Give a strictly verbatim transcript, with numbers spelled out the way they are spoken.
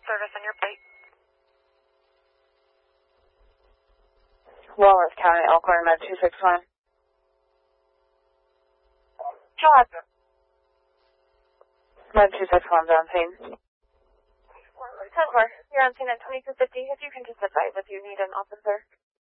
service on your plate. Walworth County, Elkhorn, Med two six one. John. Med two six one's on scene. ten four, you're on scene at twenty-two fifty. If you can just advise if you need an officer.